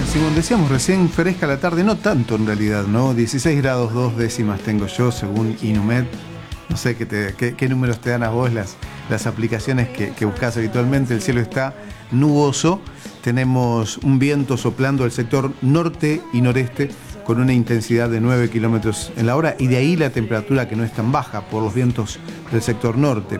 Simón, decíamos recién fresca la tarde, no tanto en realidad, ¿no? 16 grados 2 décimas tengo yo, según Inumet. No sé qué números te dan a vos las aplicaciones que buscas habitualmente. El cielo está nuboso, tenemos un viento soplando del sector norte y noreste con una intensidad de 9 kilómetros en la hora, y de ahí la temperatura que no es tan baja por los vientos del sector norte.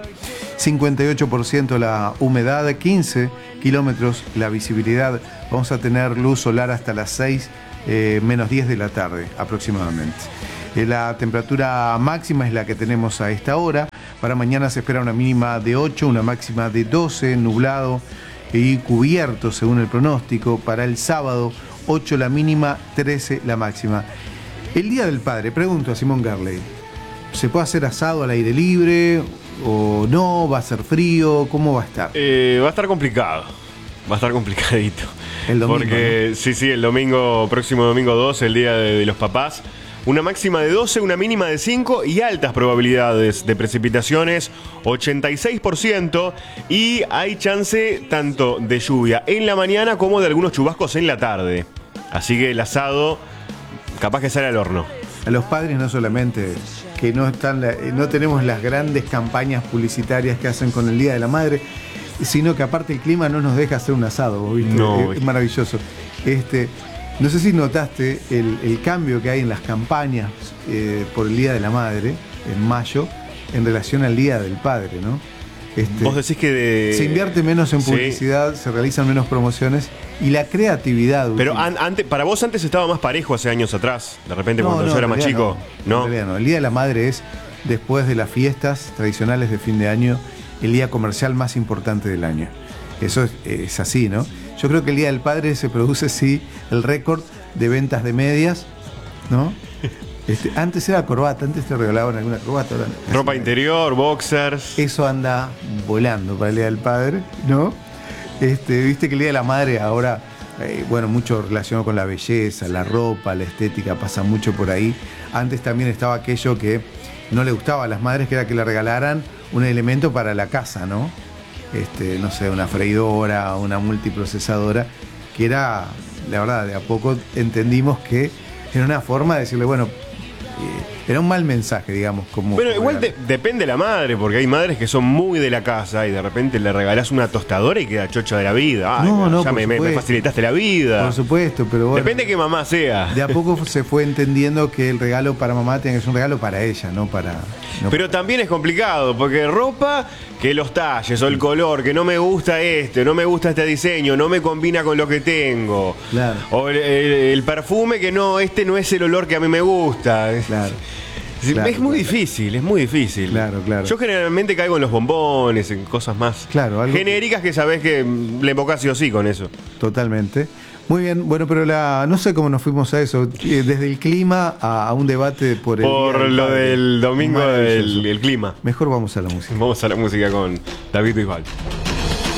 58% la humedad, 15 kilómetros la visibilidad. Vamos a tener luz solar hasta las 6 menos 10 de la tarde aproximadamente. La temperatura máxima es la que tenemos a esta hora. Para mañana se espera una mínima de 8, una máxima de 12, nublado y cubierto según el pronóstico. Para el sábado, 8 la mínima, 13 la máxima. El Día del Padre, pregunto a Simón Garley, ¿se puede hacer asado al aire libre o no? ¿Va a ser frío? ¿Cómo va a estar? Va a estar complicado. Va a estar complicadito. El domingo, porque, ¿no? Sí, el domingo, próximo domingo 12, el Día de los Papás. Una máxima de 12, una mínima de 5 y altas probabilidades de precipitaciones, 86%, y hay chance tanto de lluvia en la mañana como de algunos chubascos en la tarde. Así que el asado capaz que sale al horno. A los padres no solamente que no tenemos las grandes campañas publicitarias que hacen con el Día de la Madre, sino que aparte el clima no nos deja hacer un asado, ¿viste? No, es maravilloso. No sé si notaste el cambio que hay en las campañas por el Día de la Madre, en mayo, en relación al Día del Padre, ¿no? Vos decís que se invierte menos en publicidad, sí, se realizan menos promociones y la creatividad. Pero para vos antes estaba más parejo hace años atrás, de repente cuando yo era más chico. No. El Día de la Madre es, después de las fiestas tradicionales de fin de año, el día comercial más importante del año. Eso es así, ¿no? Yo creo que el Día del Padre se produce, sí, el récord de ventas de medias, ¿no? Antes era corbata, antes te regalaban alguna corbata. Ropa interior, boxers. Eso anda volando para el Día del Padre, ¿no? Viste que el Día de la Madre ahora, mucho relacionado con la belleza, la ropa, la estética, pasa mucho por ahí. Antes también estaba aquello que no le gustaba a las madres, que era que le regalaran un elemento para la casa, ¿no? No sé, una freidora, una multiprocesadora, que era, la verdad, de a poco entendimos que era una forma de decirle, bueno, era un mal mensaje, digamos. Bueno, igual depende de la madre, porque hay madres que son muy de la casa y de repente le regalás una tostadora y queda chocha de la vida. Ay, ya me facilitaste la vida. Por supuesto, pero bueno. Depende de qué mamá sea. De a poco se fue entendiendo que el regalo para mamá tiene que ser un regalo para ella, no para... Pero también es complicado, porque ropa, que los talles o el color, que no me gusta no me gusta este diseño, no me combina con lo que tengo. Claro. O el perfume, que no es el olor que a mí me gusta. Claro. Es muy difícil, es muy difícil. Claro. Yo generalmente caigo en los bombones, en cosas más genéricas que sabés que le invocás sí o sí con eso. Totalmente. Muy bien, bueno, pero no sé cómo nos fuimos a eso. Desde el clima a un debate por lo del domingo del clima. Mejor vamos a la música. Vamos a la música con David Bisbal.